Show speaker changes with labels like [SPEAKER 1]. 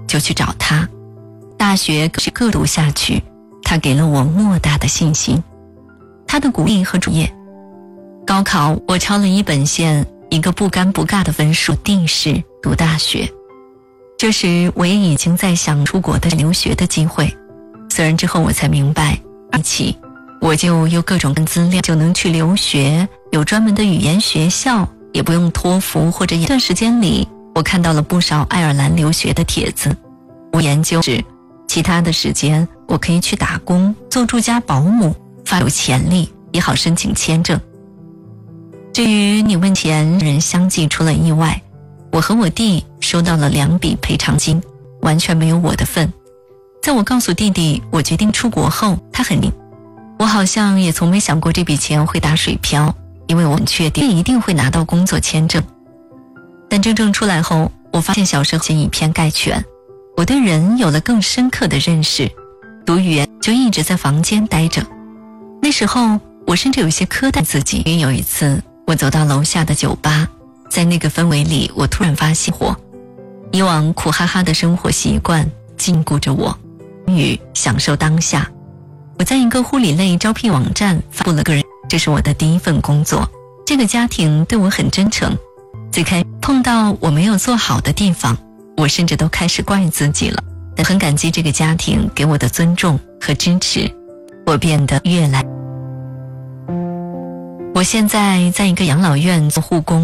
[SPEAKER 1] 就去找他。大学是各读下去，他给了我莫大的信心。他的鼓励和主业。高考我超了一本线，一个不尴不尬的分数定市读大学。这时我也已经在想出国的留学的机会，虽然之后我才明白，一起我就有各种资料就能去留学，有专门的语言学校，也不用托福或者一段时间里，我看到了不少爱尔兰留学的帖子。我研究时，其他的时间我可以去打工，做住家保姆，有潜力也好申请签证。至于你问前人相继出了意外，我和我弟收到了2笔赔偿金，完全没有我的份。在我告诉弟弟我决定出国后，他很惊。我好像也从没想过这笔钱会打水漂，因为我很确定一定会拿到工作签证。但真正出来后，我发现小时候以偏概全，我对人有了更深刻的认识。读语言就一直在房间待着，那时候我甚至有些苛待自己。因为有一次我走到楼下的酒吧，在那个氛围里，我突然发现以往苦哈哈的生活习惯禁锢着我，享受当下。我在一个护理类招聘网站发布了个人，这是我的第一份工作。这个家庭对我很真诚，最开始碰到我没有做好的地方，我甚至都开始怪自己了。但很感激这个家庭给我的尊重和支持，我变得越来。我现在在一个养老院做护工。